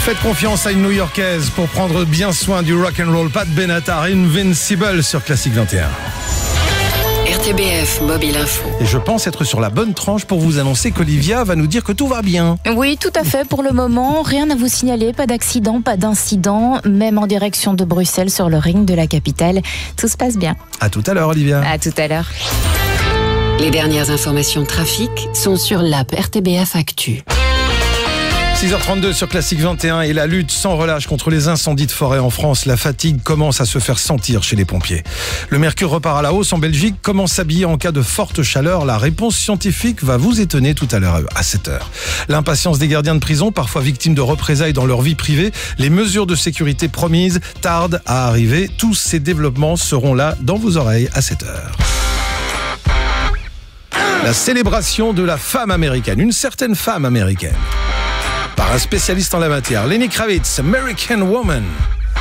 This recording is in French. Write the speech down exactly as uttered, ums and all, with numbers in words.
Faites confiance à une New-Yorkaise pour prendre bien soin du rock'n'roll. Pat Benatar, Invincible sur Classique vingt et un. R T B F Mobile Info. Et je pense être sur la bonne tranche pour vous annoncer qu'Olivia va nous dire que tout va bien. Oui, tout à fait. Pour le moment, rien à vous signaler, pas d'accident, pas d'incident, même en direction de Bruxelles sur le ring de la capitale. Tout se passe bien. À tout à l'heure, Olivia. À tout à l'heure. Les dernières informations trafic sont sur l'app R T B F Actu. six heures trente-deux sur Classique vingt et un et la lutte sans relâche contre les incendies de forêt en France. La fatigue commence à se faire sentir chez les pompiers. Le mercure repart à la hausse en Belgique. Comment s'habiller en cas de forte chaleur? La réponse scientifique va vous étonner tout à l'heure à sept heures. L'impatience des gardiens de prison, parfois victimes de représailles dans leur vie privée. Les mesures de sécurité promises tardent à arriver. Tous ces développements seront là dans vos oreilles à sept heures. La célébration de la femme américaine, une certaine femme américaine. Par un spécialiste en la matière, Lenny Kravitz, American Woman.